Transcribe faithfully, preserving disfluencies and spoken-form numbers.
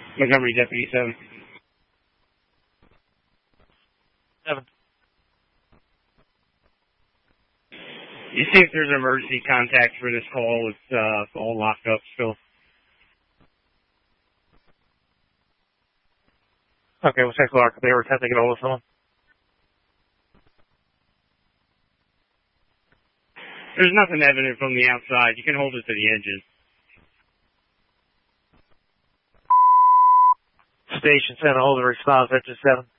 Montgomery Deputy seven. seven. You see if there's an emergency contact for this call. It's uh, all locked up still. Okay, we'll check the lock. They were attempting to get hold of someone. There's nothing evident from the outside. You can hold it to the engine. Station seven, hold the response, engine seven.